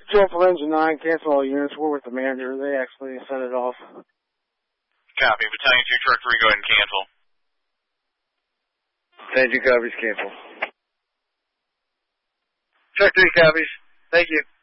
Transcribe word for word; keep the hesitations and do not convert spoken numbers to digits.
Control for Engine nine, cancel all units. We're with the manager. They actually sent it off. Copy. Battalion two, Truck three, go ahead and cancel. Battalion two copies, cancel. Truck three copies. Thank you.